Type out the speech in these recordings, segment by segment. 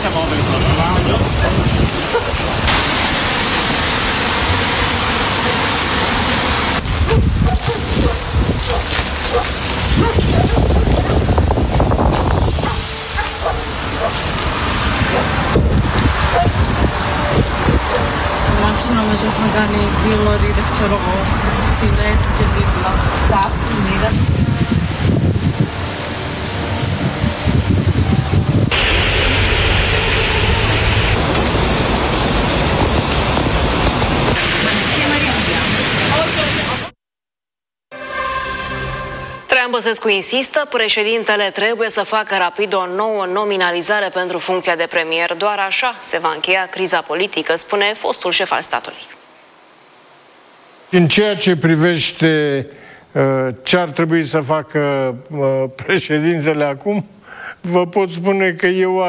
Sono messo magari pilori da c'ero stile che dicono staff unida. Traian Băsescu insistă, președintele trebuie să facă rapid o nouă nominalizare pentru funcția de premier. Doar așa se va încheia criza politică, spune fostul șef al statului. În ceea ce privește ce ar trebui să facă președintele acum, vă pot spune că eu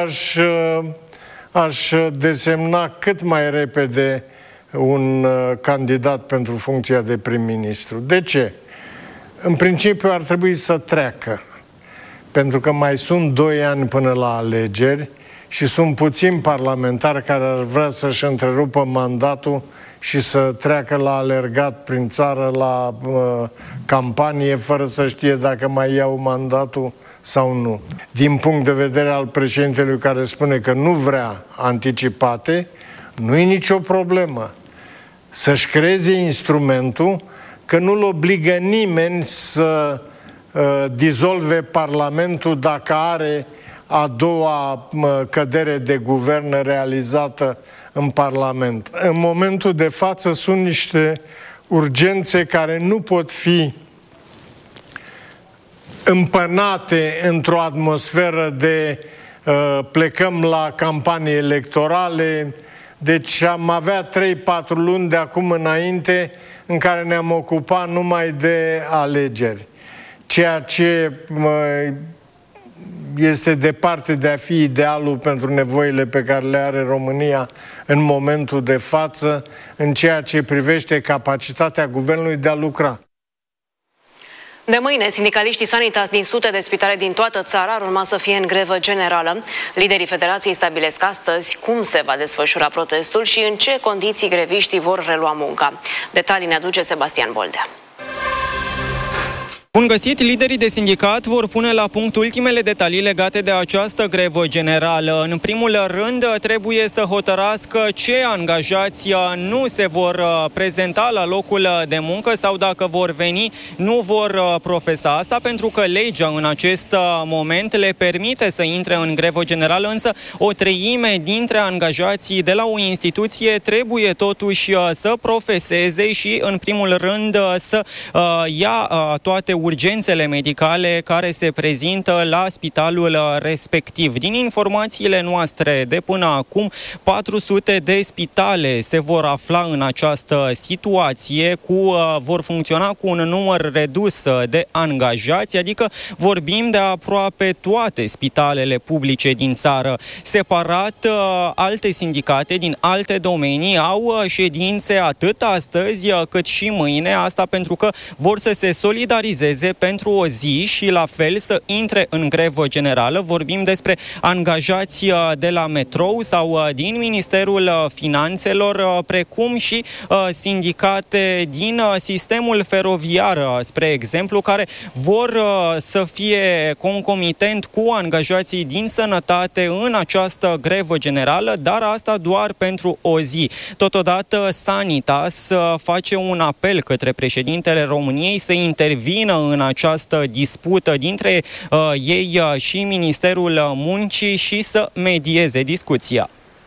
aș desemna cât mai repede un candidat pentru funcția de prim-ministru. De ce? În principiu ar trebui să treacă, pentru că mai sunt 2 ani până la alegeri și sunt puțini parlamentari care ar vrea să-și întrerupă mandatul și să treacă la alergat prin țară, la campanie, fără să știe dacă mai iau mandatul sau nu. Din punct de vedere al președintelui care spune că nu vrea anticipate, nu e nicio problemă. Să-și creeze instrumentul că nu-l obligă nimeni să dizolve Parlamentul dacă are a doua cădere de guvern realizată în Parlament. În momentul de față sunt niște urgențe care nu pot fi împănate într-o atmosferă de plecăm la campanii electorale, deci am avea 3-4 luni de acum înainte în care ne-am ocupat numai de alegeri. Ceea ce este departe de a fi idealul pentru nevoile pe care le are România în momentul de față, în ceea ce privește capacitatea guvernului de a lucra. De mâine, sindicaliștii Sanitas din sute de spitale din toată țara ar urma să fie în grevă generală. Liderii federației stabilesc astăzi cum se va desfășura protestul și în ce condiții greviștii vor relua munca. Detalii ne aduce Sebastian Boldea. Bun găsit, liderii de sindicat vor pune la punct ultimele detalii legate de această grevă generală. În primul rând, trebuie să hotărască ce angajați nu se vor prezenta la locul de muncă sau dacă vor veni, nu vor profesa. Asta pentru că legea în acest moment le permite să intre în grevă generală, însă o treime dintre angajații de la o instituție trebuie totuși să profeseze și, în primul rând, să ia toate urgențele medicale care se prezintă la spitalul respectiv. Din informațiile noastre de până acum, 400 de spitale se vor afla în această situație, vor funcționa cu un număr redus de angajați, adică vorbim de aproape toate spitalele publice din țară. Separat, alte sindicate din alte domenii au ședințe atât astăzi cât și mâine, asta pentru că vor să se solidarizeze pentru o zi și la fel să intre în grevă generală. Vorbim despre angajați de la Metrou sau din Ministerul Finanțelor, precum și sindicate din sistemul feroviar, spre exemplu, care vor să fie concomitent cu angajații din sănătate în această grevă generală, dar asta doar pentru o zi. Totodată, Sanitas face un apel către președintele României să intervină în această dispută dintre ei și Ministerul Muncii și să medieze discuția.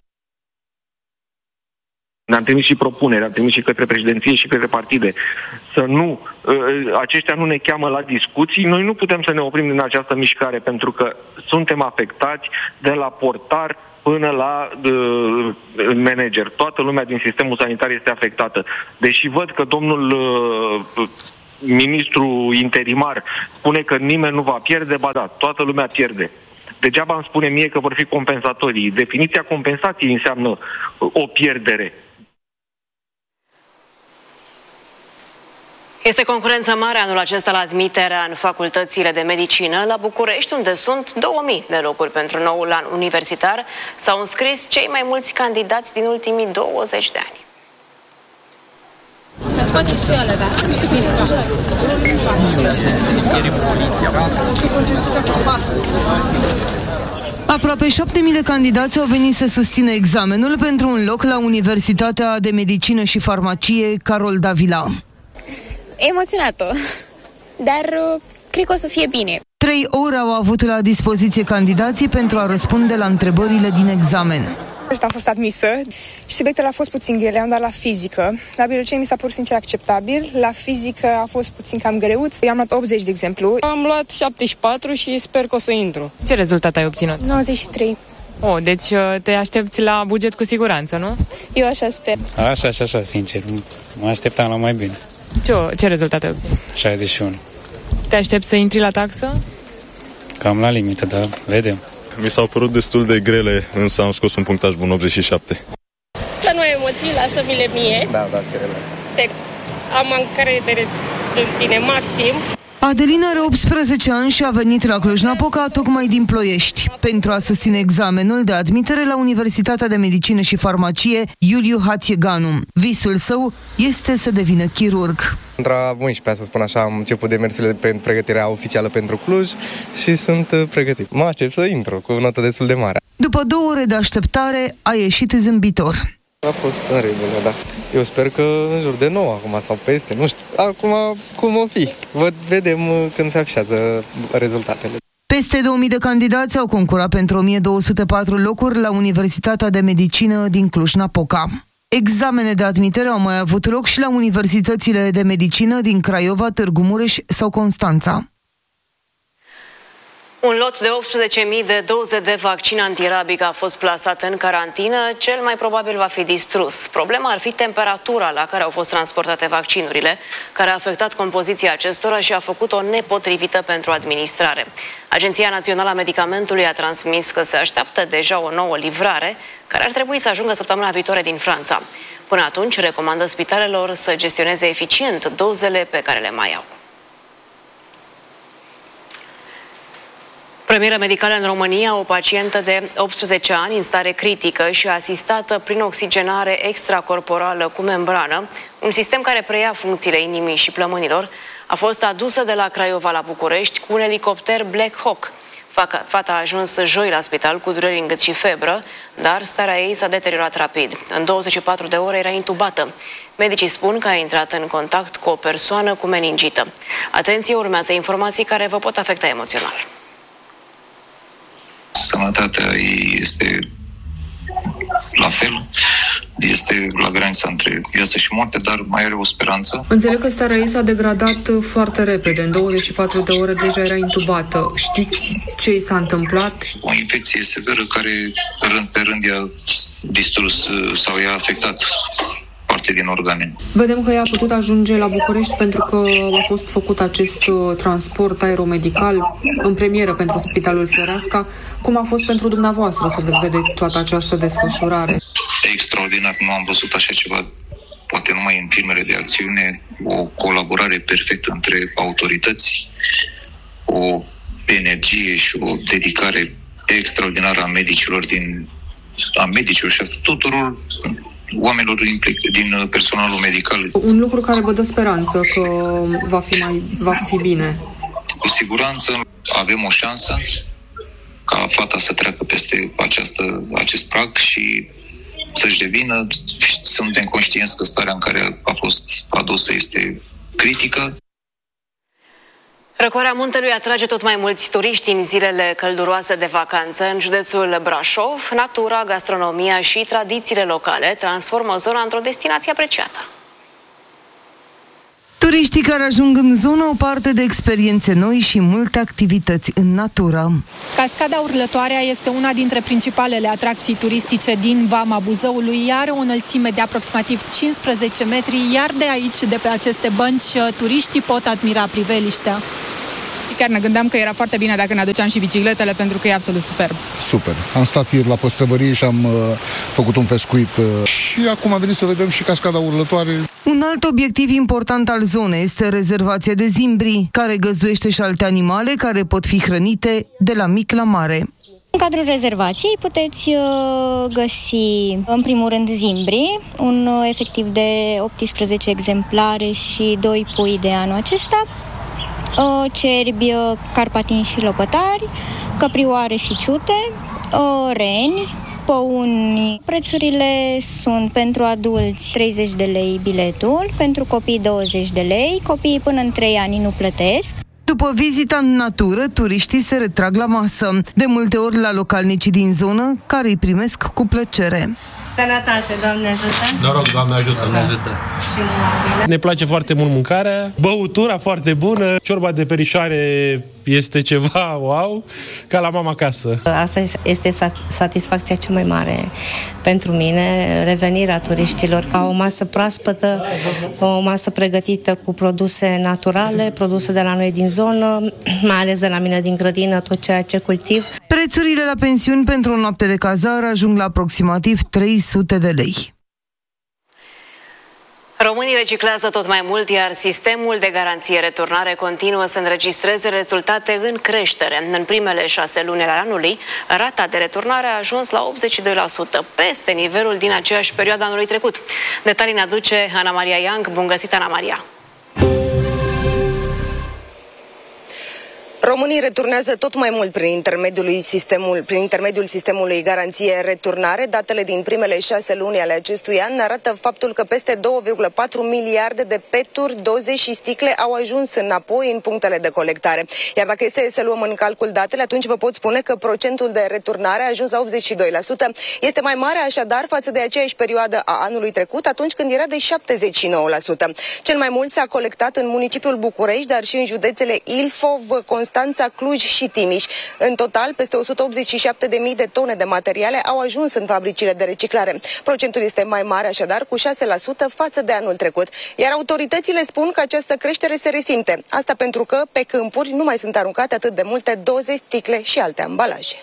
Ne-am trimis și propuneri, am trimis și către președinție și către partide. Să nu, aceștia nu ne cheamă la discuții, noi nu putem să ne oprim din această mișcare, pentru că suntem afectați de la portar până la manager. Toată lumea din sistemul sanitar este afectată. Deși văd că domnul ministru interimar spune că nimeni nu va pierde, ba da, toată lumea pierde. Degeaba îmi spune mie că vor fi compensatorii. Definiția compensației înseamnă o pierdere. Este concurență mare anul acesta la admiterea în facultățile de medicină. La București, unde sunt 2000 de locuri pentru noul an universitar, s-au înscris cei mai mulți candidați din ultimii 20 de ani. Aproape 7.000 de candidați au venit să susțină examenul pentru un loc la Universitatea de Medicină și Farmacie Carol Davila. Emoționată, dar cred că o să fie bine. 3 ore au avut la dispoziție candidații pentru a răspunde la întrebările din examen. Am fost admisă și subiectele au fost puțin grele, am dat la fizică. La biologie mi s-a părut sincer acceptabil, la fizică a fost puțin cam greuț. I-am luat 80, de exemplu. Am luat 74 și sper că o să intru. Ce rezultat ai obținut? 93. Deci te aștepți la buget cu siguranță, nu? Eu așa sper. Așa, sincer. Mă așteptam la mai bine. Ce rezultat ai obținut? 61. Te aștepți să intri la taxă? Cam la limită, dar vedem. Mi s-au părut destul de grele, însă am scos un punctaj bun, 87. Să nu ai emoții, lasă-mi-le mie. Da, ține. Am încredere în tine maxim. Adelina are 18 ani și a venit la Cluj-Napoca tocmai din Ploiești pentru a susține examenul de admitere la Universitatea de Medicină și Farmacie Iuliu Hațieganu. Visul său este să devină chirurg. Între 11, să spun așa, am început demersurile pentru pregătirea oficială pentru Cluj și sunt pregătit. Mă aștept să intru cu o notă destul de mare. După 2 ore de așteptare, a ieșit zâmbitor. A fost în regulă, da. Eu sper că în jur de 9 acum sau peste, nu știu. Acum cum o fi? Vedem când se afișează rezultatele. Peste 2000 de candidați au concurat pentru 1204 locuri la Universitatea de Medicină din Cluj-Napoca. Examene de admitere au mai avut loc și la universitățile de medicină din Craiova, Târgu Mureș sau Constanța. Un lot de 18.000 de doze de vaccin antirabic a fost plasat în carantină. Cel mai probabil va fi distrus. Problema ar fi temperatura la care au fost transportate vaccinurile, care a afectat compoziția acestora și a făcut-o nepotrivită pentru administrare. Agenția Națională a Medicamentului a transmis că se așteaptă deja o nouă livrare, care ar trebui să ajungă săptămâna viitoare din Franța. Până atunci, recomandă spitalelor să gestioneze eficient dozele pe care le mai au. Premieră medicală în România, o pacientă de 18 ani în stare critică și asistată prin oxigenare extracorporală cu membrană, un sistem care preia funcțiile inimii și plămânilor, a fost adusă de la Craiova la București cu un elicopter Black Hawk. Fata a ajuns joi la spital cu dureri în gât și febră, dar starea ei s-a deteriorat rapid. În 24 de ore era intubată. Medicii spun că a intrat în contact cu o persoană cu meningită. Atenție, urmează informații care vă pot afecta emoțional. Sănătatea ei este la fel, este la granița între viață și moarte, dar mai are o speranță. Înțeleg că starea ei s-a degradat foarte repede, în 24 de ore deja era intubată. Știți ce i s-a întâmplat? O infecție severă care rând pe rând i-a distrus sau i-a afectat parte din organe. Vedem că ea a putut ajunge la București pentru că a fost făcut acest transport aeromedical în premieră pentru Spitalul Floreasca. Cum a fost pentru dumneavoastră să vedeți toată această desfășurare? Extraordinar, nu am văzut așa ceva, poate numai în filmele de acțiune, o colaborare perfectă între autorități, o energie și o dedicare extraordinară a medicilor și a tuturor oamenilor din personalul medical. Un lucru care vă dă speranță că va fi bine. Cu siguranță avem o șansă ca fata să treacă peste acest prag și să-și revină. Suntem conștienți că starea în care a fost adusă este critică. Răcoarea muntelui atrage tot mai mulți turiști în zilele călduroase de vacanță. În județul Brașov, natura, gastronomia și tradițiile locale transformă zona într-o destinație apreciată. Turiștii care ajung în zonă au parte de experiențe noi și multe activități în natură. Cascada Urlătoarea este una dintre principalele atracții turistice din Vama Buzăului. Are o înălțime de aproximativ 15 metri, iar de aici, de pe aceste bănci, turiștii pot admira priveliștea. Chiar ne gândeam că era foarte bine dacă ne aduceam și bicicletele, pentru că e absolut superb. Super. Am stat ieri la păstrăvărie și am făcut un pescuit și acum am venit să vedem și Cascada Urlătoare. Un alt obiectiv important al zonei este rezervația de zimbri, care găzduiește și alte animale care pot fi hrănite de la mic la mare. În cadrul rezervației puteți găsi, în primul rând, zimbri, un efectiv de 18 exemplare și 2 pui de anul acesta, cerbi, carpatini și lopătari, căprioare și ciute, reni, păuni. Prețurile sunt pentru adulți 30 de lei biletul, pentru copii 20 de lei, copiii până în 3 ani nu plătesc. După vizita în natură, turiștii se retrag la masă, de multe ori la localnicii din zonă, care îi primesc cu plăcere. Sănătate, Doamne ajută! Noroc, Doamne ajută! Doamne ajută! Ne place foarte mult mâncarea, băutura foarte bună, ciorba de perișoare este ceva wow, ca la mama acasă. Asta este satisfacția cea mai mare pentru mine, revenirea turiștilor ca o masă proaspătă, o masă pregătită cu produse naturale, produse de la noi din zonă, mai ales de la mine din grădină, tot ceea ce cultiv. Prețurile la pensiuni pentru o noapte de cazare ajung la aproximativ 300 de lei. Românii reciclează tot mai mult, iar sistemul de garanție-returnare continuă să înregistreze rezultate în creștere. În primele 6 luni ale anului, rata de returnare a ajuns la 82%, peste nivelul din aceeași perioadă anului trecut. Detalii ne aduce Ana Maria Ianc. Bun găsit, Ana Maria! Românii returnează tot mai mult prin intermediul sistemului garanție-returnare. Datele din primele 6 luni ale acestui an arată faptul că peste 2,4 miliarde de peturi, doze și sticle au ajuns înapoi în punctele de colectare. Iar dacă este să luăm în calcul datele, atunci vă pot spune că procentul de returnare a ajuns la 82%. Este mai mare așadar față de aceeași perioadă a anului trecut, atunci când era de 79%. Cel mai mult s-a colectat în municipiul București, dar și în județele Ilfov, Constanța, Cluj și Timiș. În total, peste 187.000 de tone de materiale au ajuns în fabricile de reciclare. Procentul este mai mare așadar, cu 6% față de anul trecut. Iar autoritățile spun că această creștere se resimte. Asta pentru că pe câmpuri nu mai sunt aruncate atât de multe doze, sticle și alte ambalaje.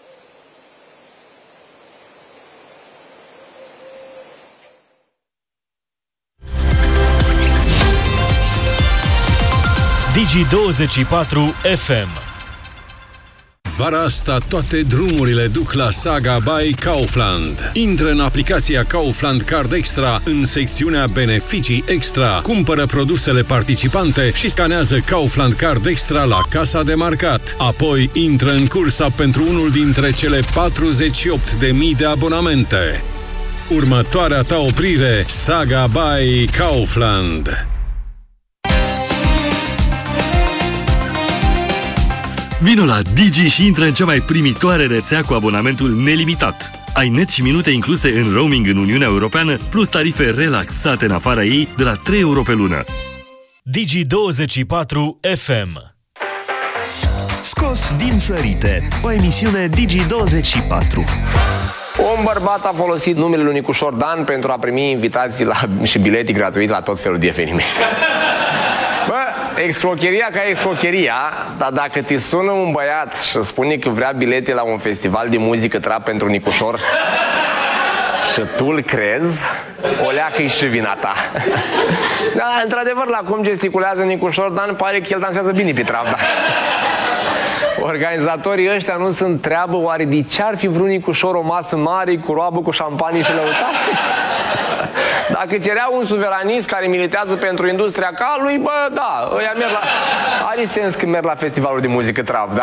Digi24 FM. Vara asta toate drumurile duc la Saga by Kaufland. Intră în aplicația Kaufland Card Extra în secțiunea Beneficii Extra. Cumpără produsele participante și scanează Kaufland Card Extra la casa de marcat. Apoi intră în cursa pentru unul dintre cele 48.000 de abonamente. Următoarea ta oprire, Saga by Kaufland. Vino la Digi și intră în cea mai primitoare rețea cu abonamentul nelimitat. Ai net și minute incluse în roaming în Uniunea Europeană, plus tarife relaxate în afara ei de la 3 euro pe lună. Digi24 FM. Scos din sărite, o emisiune Digi24. Un bărbat a folosit numele lui Nicușor Dan pentru a primi invitații și bilete gratuite la tot felul de evenimente. Bă, excrocheria ca excrocheria, dar dacă te sună un băiat și spune că vrea bilete la un festival de muzică trap pentru Nicușor și tu îl crezi, o leacă-i și vina ta. Da, într-adevăr, la cum gesticulează Nicușor Dan, pare că el dansează bine pe trap, da. Organizatorii ăștia nu sunt treabă, oare de ce ar fi vrut Nicușor o masă mare cu roabă, cu șampanie și lăutare? Dacă cerea un suveranist care militează pentru industria calului, bă, da, ăia merg la... Are sens că merg la festivalul de muzică trap, da?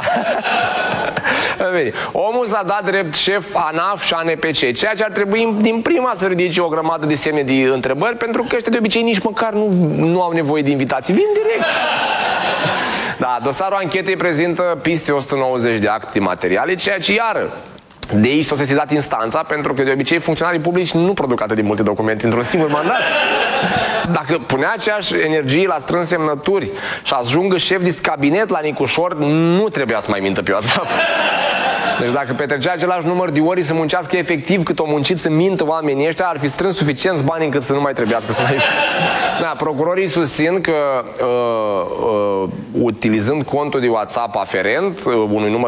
Omul s-a dat drept șef ANAF și ANPC, ceea ce ar trebui din prima să ridice o grămadă de semne de întrebări, pentru că ăștia de obicei nici măcar nu au nevoie de invitații, vin direct. Da, dosarul anchetei prezintă piste 190 de acte materiale, ceea ce iară de aici s-a sesizat instanța, pentru că de obicei funcționarii publici nu produc atât de multe documente într-un singur mandat. Dacă punea aceeași energie la strâns semnături și ajungă șef de cabinet la Nicușor, nu trebuia să mai mintă pe WhatsApp. Deci dacă petrecea același număr de ori să muncească efectiv cât o muncit să mintă oamenii ăștia, ar fi strâns suficienți bani încât să nu mai trebuiască să mai... Da, procurorii susțin că utilizând contul de WhatsApp aferent unui număr